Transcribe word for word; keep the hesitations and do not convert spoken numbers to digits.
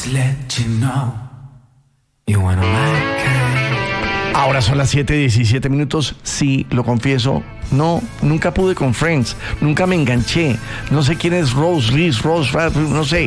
Ahora son las siete diecisiete minutos. Sí, lo confieso. No, nunca pude con Friends. Nunca me enganché. No sé quién es Rose, Liz, Rose, no sé.